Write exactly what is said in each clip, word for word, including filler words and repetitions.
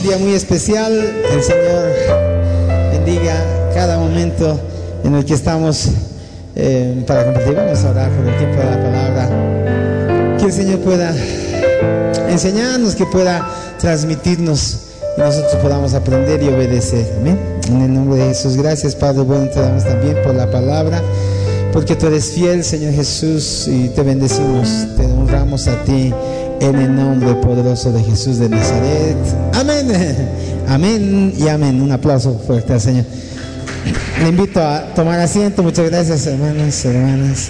un día muy especial. El Señor bendiga cada momento en el que estamos eh, para compartir. Vamos a orar por el tiempo de la palabra. Que el Señor pueda enseñarnos, que pueda transmitirnos y nosotros podamos aprender y obedecer. Amén. En el nombre de Jesús. Gracias, Padre bueno, te damos también por la palabra, porque tú eres fiel, Señor Jesús, y te bendecimos, te honramos a ti en el nombre poderoso de Jesús de Nazaret. Amén. Amén y amén. Un aplauso fuerte al Señor. Le invito a tomar asiento. Muchas gracias, hermanos, hermanas.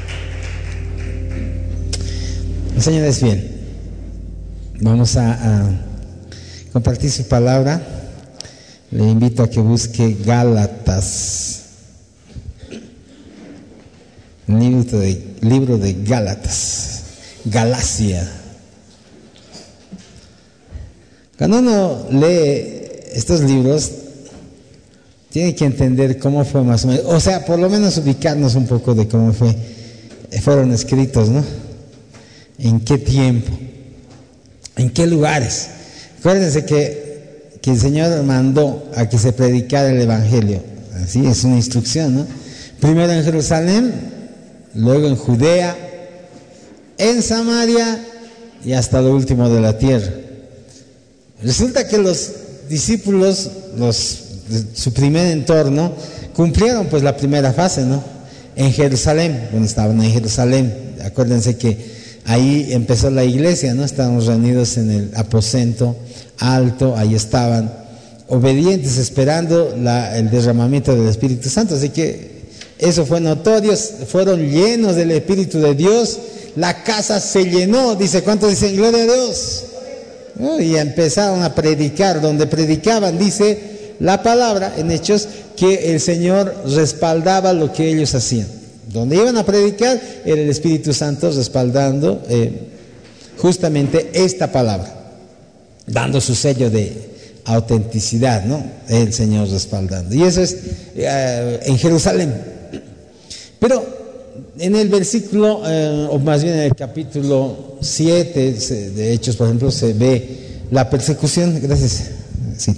El Señor es fiel. Vamos a, a compartir su palabra. Le invito a que busque Gálatas. Libro de, libro de Gálatas. Galacia. Cuando uno lee estos libros, tiene que entender cómo fue más o menos, o sea, por lo menos ubicarnos un poco de cómo fue, fueron escritos, ¿no? ¿En qué tiempo? ¿En qué lugares? Acuérdense que, que el Señor mandó a que se predicara el Evangelio. Así es una instrucción, ¿no? Primero en Jerusalén, luego en Judea, en Samaria y hasta lo último de la tierra. Resulta que los discípulos, los, su primer entorno, cumplieron pues la primera fase, ¿no? En Jerusalén, bueno, estaban en Jerusalén. Acuérdense que ahí empezó la iglesia, ¿no? Estábamos reunidos en el aposento alto, ahí estaban obedientes, esperando la, el derramamiento del Espíritu Santo. Así que eso fue notorio, fueron llenos del Espíritu de Dios, la casa se llenó, dice, ¿cuántos dicen gloria a Dios? Y empezaron a predicar. Donde predicaban, dice la palabra en Hechos, que el Señor respaldaba lo que ellos hacían. Donde iban a predicar era el Espíritu Santo respaldando eh, justamente esta palabra, dando su sello de autenticidad, ¿no? El Señor respaldando. Y eso es eh, en Jerusalén. Pero en el versículo, eh, o más bien en el capítulo siete de Hechos, por ejemplo, se ve la persecución. Gracias. Sí.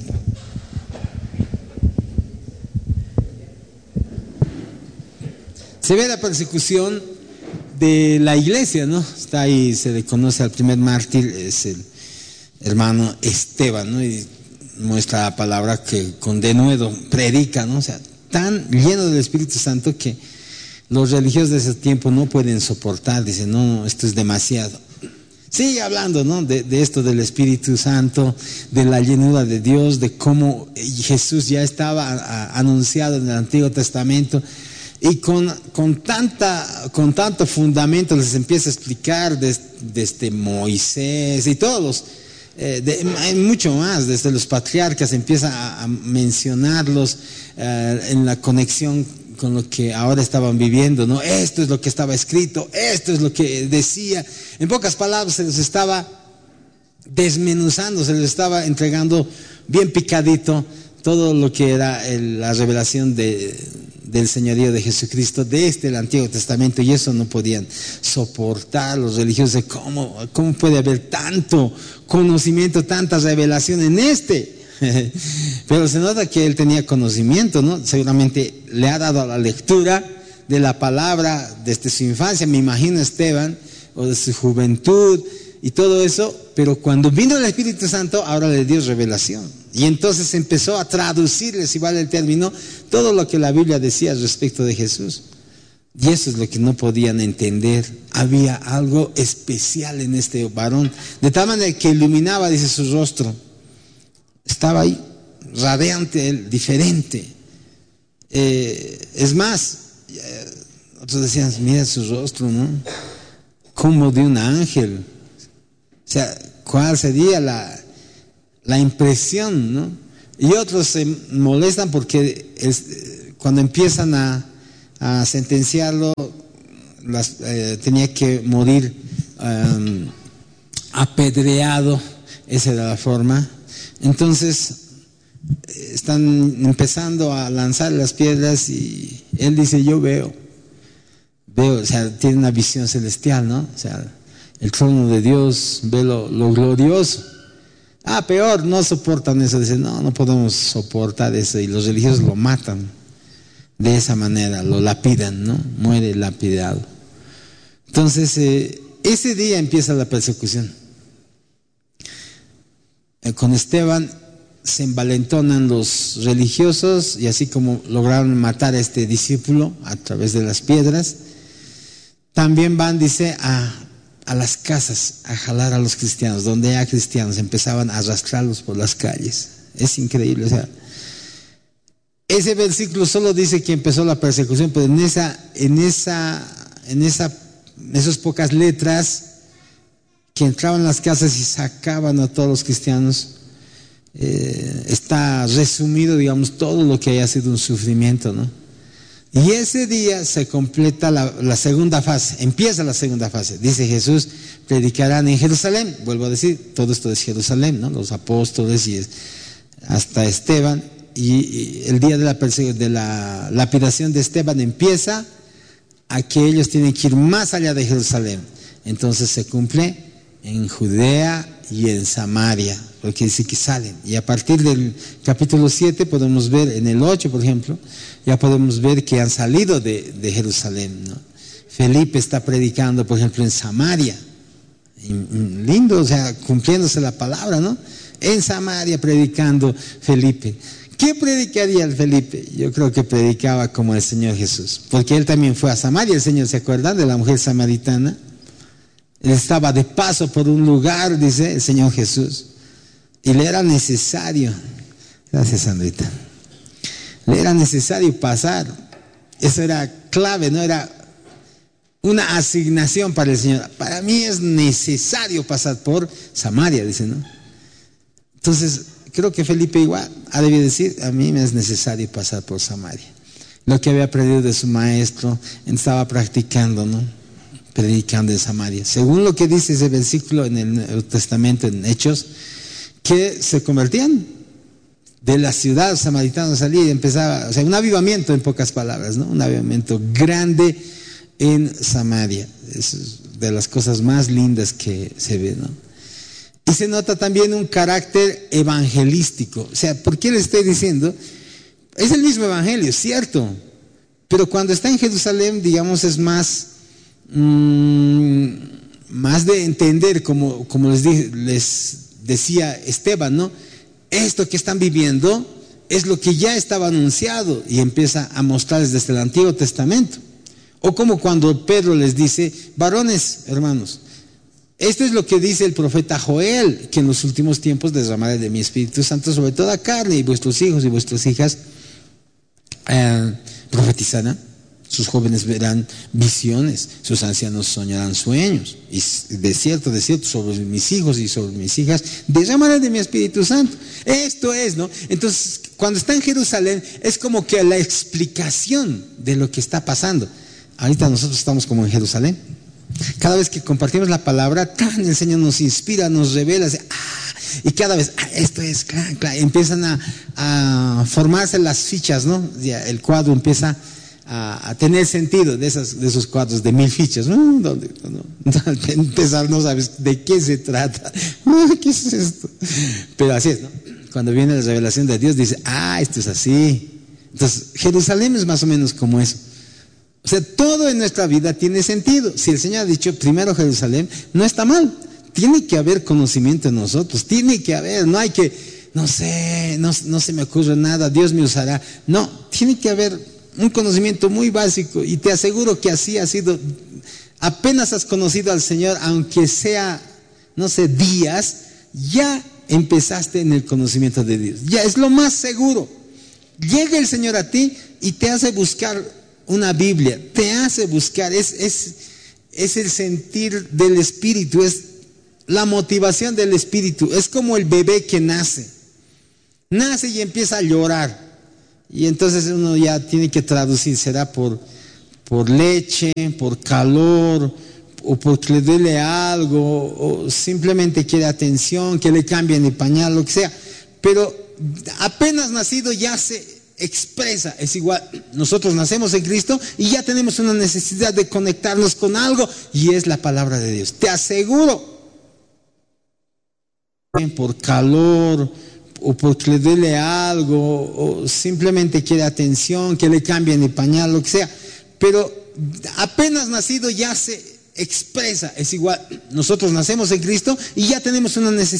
Se ve la persecución de la iglesia, ¿no? Está ahí, se le conoce al primer mártir, es el hermano Esteban, ¿no? Y muestra la palabra que con denuedo predica, ¿no? O sea, tan lleno del Espíritu Santo que los religiosos de ese tiempo no pueden soportar, dicen, no, esto es demasiado. Sigue hablando, ¿no? De, de esto del Espíritu Santo, de la llenura de Dios, de cómo Jesús ya estaba a, anunciado en el Antiguo Testamento, y con, con, tanta, con tanto fundamento les empieza a explicar desde, desde Moisés y todos los, eh, de, hay mucho más, desde los patriarcas empieza a, a mencionarlos eh, en la conexión con lo que ahora estaban viviendo, ¿no? Esto es lo que estaba escrito, esto es lo que decía. En pocas palabras, se les estaba desmenuzando, se les estaba entregando bien picadito todo lo que era el, la revelación de, del señorío de Jesucristo desde el Antiguo Testamento, y eso no podían soportar los religiosos. De cómo, cómo puede haber tanto conocimiento, tanta revelación en este. Pero se nota que él tenía conocimiento, ¿no? Seguramente le ha dado a la lectura de la palabra desde su infancia, me imagino, Esteban, o de su juventud y todo eso. Pero cuando vino el Espíritu Santo, ahora le dio revelación, y entonces empezó a traducirles, si vale el término, todo lo que la Biblia decía respecto de Jesús. Y eso es lo que no podían entender. Había algo especial en este varón, de tal manera que iluminaba, dice, su rostro. Estaba ahí, radiante, él, diferente. Eh, es más, eh, otros decían, mira su rostro, ¿no? Como de un ángel. O sea, ¿cuál sería la, la impresión, ¿no? Y otros se molestan porque es, cuando empiezan a, a sentenciarlo, las, eh, tenía que morir um, apedreado. Esa era la forma. Entonces están empezando a lanzar las piedras y él dice, yo veo, veo, o sea, tiene una visión celestial, ¿no? O sea, el trono de Dios, ve lo, lo glorioso. Ah, peor, no soportan eso. Dicen, no, no podemos soportar eso. Y los religiosos lo matan de esa manera, lo lapidan, ¿no? Muere lapidado. Entonces, eh, ese día empieza la persecución. Eh, con Esteban se envalentonan los religiosos y así como lograron matar a este discípulo a través de las piedras, también van, dice, a... a las casas a jalar a los cristianos, donde haya cristianos, empezaban a arrastrarlos por las calles. Es increíble, o sea, ese versículo solo dice que empezó la persecución, pero en esa, en esa, en esa, en esas pocas letras que entraban a las casas y sacaban a todos los cristianos, eh, está resumido, digamos, todo lo que haya sido un sufrimiento, ¿no? Y ese día se completa la, la segunda fase, empieza la segunda fase. Dice Jesús, predicarán en Jerusalén. Vuelvo a decir, todo esto es Jerusalén, ¿no? Los apóstoles y es, hasta Esteban. Y, y el día de la, de la lapidación de Esteban empieza a que ellos tienen que ir más allá de Jerusalén. Entonces se cumple en Judea y en Samaria, porque dice que salen. Y a partir del capítulo siete podemos ver, en el ocho por ejemplo, ya podemos ver que han salido de, de Jerusalén, ¿no? Felipe está predicando, por ejemplo, en Samaria. Y, y lindo, o sea, cumpliéndose la palabra, ¿no? En Samaria predicando Felipe. ¿Qué predicaría el Felipe? Yo creo que predicaba como el Señor Jesús, porque él también fue a Samaria. El Señor, ¿se acuerdan de la mujer samaritana? Él estaba de paso por un lugar, dice el Señor Jesús, y le era necesario, gracias Sandrita, le era necesario pasar. Eso era clave, no era una asignación para el Señor. Para mí es necesario pasar por Samaria, dice, ¿no? Entonces, creo que Felipe igual ha debido decir, a mí me es necesario pasar por Samaria. Lo que había aprendido de su maestro, estaba practicando, ¿no? Predicando en Samaria. Según lo que dice ese versículo en el Nuevo Testamento, en Hechos, que se convertían de la ciudad samaritana, salía y empezaba, o sea, un avivamiento en pocas palabras, ¿no? Un avivamiento grande en Samaria. Es de las cosas más lindas que se ve, ¿no? Y se nota también un carácter evangelístico. O sea, ¿por qué le estoy diciendo? Es el mismo evangelio, cierto, pero cuando está en Jerusalén, digamos, es más mmm, más de entender, como, como les, di, les decía Esteban, ¿no? Esto que están viviendo es lo que ya estaba anunciado, y empieza a mostrarles desde el Antiguo Testamento. O como cuando Pedro les dice, varones, hermanos, esto es lo que dice el profeta Joel, que en los últimos tiempos derramaré de mi Espíritu Santo sobre toda carne, y vuestros hijos y vuestras hijas eh, profetizarán, sus jóvenes verán visiones, sus ancianos soñarán sueños, y de cierto, de cierto, sobre mis hijos y sobre mis hijas derramaré de mi Espíritu Santo. Esto es, ¿no? Entonces, cuando está en Jerusalén, es como que la explicación de lo que está pasando. Ahorita nosotros estamos como en Jerusalén. Cada vez que compartimos la palabra, tan el Señor nos inspira, nos revela, ah, y cada vez, ah, esto es, claro, claro, empiezan a, a formarse las fichas, ¿no? Ya el cuadro empieza a, a tener sentido, de, esas, de esos cuadros de mil fichas. ¿No? ¿Dónde? No, al empezar no sabes de qué se trata. ¿Qué es esto? Pero así es, ¿no? Cuando viene la revelación de Dios, dice, ah, esto es así. Entonces, Jerusalén es más o menos como eso. O sea, todo en nuestra vida tiene sentido. Si el Señor ha dicho primero Jerusalén, no está mal. Tiene que haber conocimiento en nosotros, tiene que haber, no hay que, no sé, no, no se me ocurre nada, Dios me usará. No, tiene que haber un conocimiento muy básico, y te aseguro que así ha sido. Apenas has conocido al Señor, aunque sea, no sé, días, ya empezaste en el conocimiento de Dios. Ya es lo más seguro. Llega el Señor a ti y te hace buscar una Biblia, te hace buscar, es, es, es el sentir del Espíritu, es la motivación del Espíritu. Es como el bebé que nace, nace y empieza a llorar, y entonces uno ya tiene que traducir, será por, por leche, por calor, o porque le duele algo, o simplemente quiere atención, que le cambien el pañal, lo que sea. Pero apenas nacido ya se expresa. Es igual, nosotros nacemos en Cristo y ya tenemos una necesidad de conectarnos con algo, y es la palabra de Dios. Te aseguro por calor, o porque le duele algo, o simplemente quiere atención, que le cambien el pañal, lo que sea. Pero apenas nacido ya se expresa, es igual. Nosotros nacemos en Cristo y ya tenemos una necesidad.